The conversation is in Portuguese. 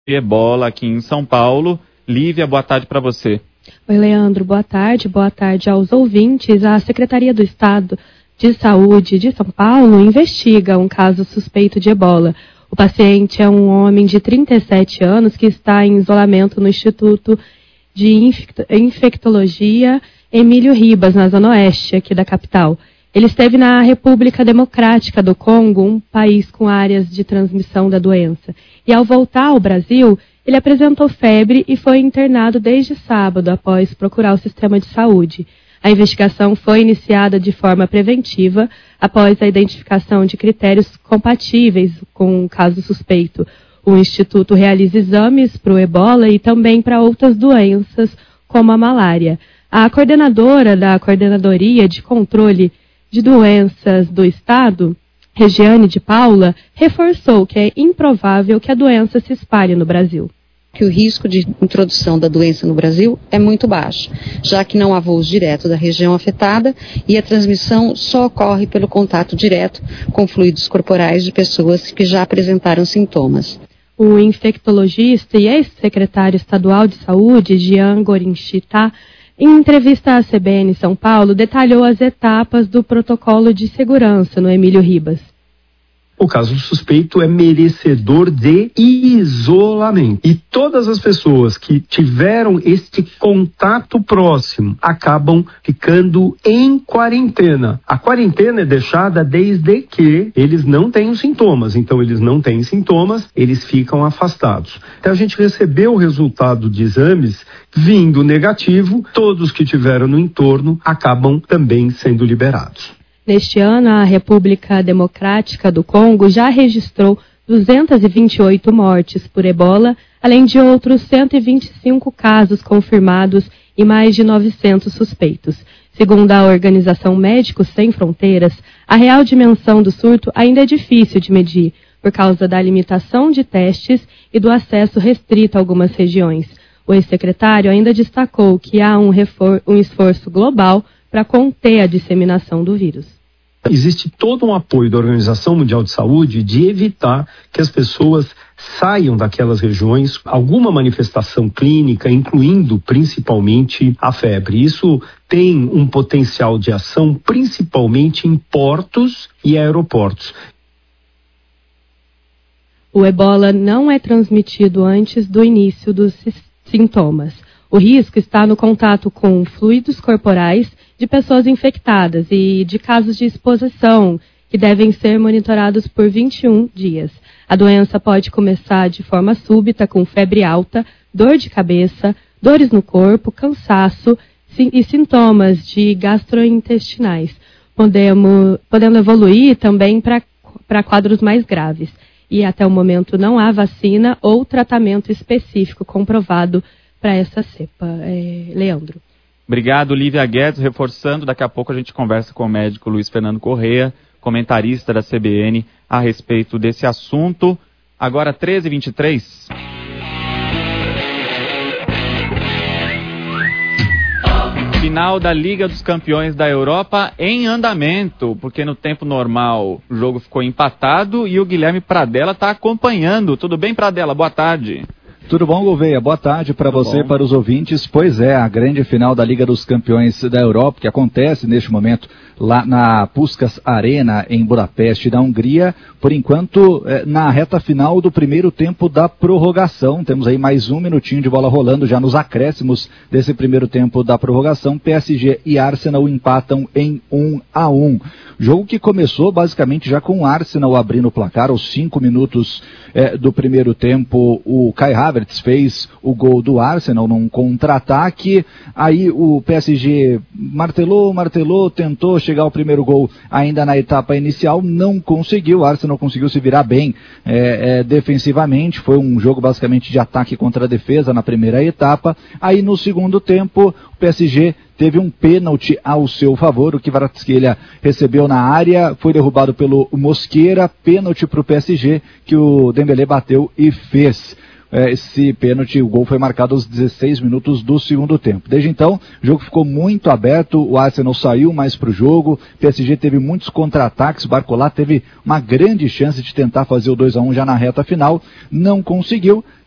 Ebola aqui em São Paulo. Lívia, boa tarde para você. Oi, Leandro, boa tarde aos ouvintes. A Secretaria do Estado de Saúde de São Paulo investiga um caso suspeito de ebola. O paciente é um homem de 37 anos que está em isolamento no Instituto de Infectologia Emílio Ribas, na Zona Oeste, aqui da capital. Ele esteve na República Democrática do Congo, um país com áreas de transmissão da doença. E ao voltar ao Brasil, ele apresentou febre e foi internado desde sábado, após procurar o sistema de saúde. A investigação foi iniciada de forma preventiva, após a identificação de critérios compatíveis com o caso suspeito. O Instituto realiza exames para o ebola e também para outras doenças, como a malária. A coordenadora da Coordenadoria de Controle de Doenças do Estado, Regiane de Paula, reforçou que é improvável que a doença se espalhe no Brasil. Que o risco de introdução da doença no Brasil é muito baixo, já que não há voos diretos da região afetada e a transmissão só ocorre pelo contato direto com fluidos corporais de pessoas que já apresentaram sintomas. O infectologista e ex-secretário estadual de saúde, Jean Gorinchita, em entrevista à CBN São Paulo, detalhou as etapas do protocolo de segurança no Emílio Ribas. O caso suspeito é merecedor de isolamento. E todas as pessoas que tiveram este contato próximo acabam ficando em quarentena. A quarentena é deixada desde que eles não tenham sintomas. Então, eles não têm sintomas, eles ficam afastados. Então, a gente recebeu o resultado de exames vindo negativo. Todos que tiveram no entorno acabam também sendo liberados. Neste ano, a República Democrática do Congo já registrou 228 mortes por ebola, além de outros 125 casos confirmados e mais de 900 suspeitos. Segundo a Organização Médicos Sem Fronteiras, a real dimensão do surto ainda é difícil de medir, por causa da limitação de testes e do acesso restrito a algumas regiões. O ex-secretário ainda destacou que há um esforço global para conter a disseminação do vírus. Existe todo um apoio da Organização Mundial de Saúde de evitar que as pessoas saiam daquelas regiões, alguma manifestação clínica, incluindo principalmente a febre. Isso tem um potencial de ação principalmente em portos e aeroportos. O ebola não é transmitido antes do início dos sintomas. O risco está no contato com fluidos corporais de pessoas infectadas e de casos de exposição, que devem ser monitorados por 21 dias. A doença pode começar de forma súbita, com febre alta, dor de cabeça, dores no corpo, cansaço e sintomas de gastrointestinais, podendo evoluir também para quadros mais graves. E até o momento não há vacina ou tratamento específico comprovado para essa cepa. Leandro. Obrigado, Lívia Guedes. Reforçando, daqui a pouco a gente conversa com o médico Luiz Fernando Corrêa, comentarista da CBN, a respeito desse assunto. Agora, 13h23. Final da Liga dos Campeões da Europa em andamento, porque no tempo normal o jogo ficou empatado e o Guilherme Pradella está acompanhando. Tudo bem, Pradella? Boa tarde. Tudo bom, Gouveia? Boa tarde para você e para os ouvintes. Pois é, a grande final da Liga dos Campeões da Europa, que acontece neste momento lá na Puskás Arena, em Budapeste, da Hungria, por enquanto na reta final do primeiro tempo da prorrogação. Temos aí mais um minutinho de bola rolando já nos acréscimos desse primeiro tempo da prorrogação. PSG e Arsenal empatam em 1-1. Jogo que começou basicamente já com o Arsenal abrindo o placar aos 5 minutos do primeiro tempo. O Kai Havertz fez o gol do Arsenal num contra-ataque, aí o PSG martelou, tentou chegar ao primeiro gol ainda na etapa inicial, não conseguiu. O Arsenal conseguiu se virar bem defensivamente, foi um jogo basicamente de ataque contra a defesa na primeira etapa. Aí no segundo tempo o PSG teve um pênalti ao seu favor, o Kvaratskhelia recebeu na área, foi derrubado pelo Mosquera, pênalti para o PSG que o Dembélé bateu e fez. Esse pênalti, o gol foi marcado aos 16 minutos do segundo tempo. Desde então, o jogo ficou muito aberto, o Arsenal saiu mais para o jogo, o PSG teve muitos contra-ataques, Barcola teve uma grande chance de tentar fazer o 2-1 já na reta final, não conseguiu.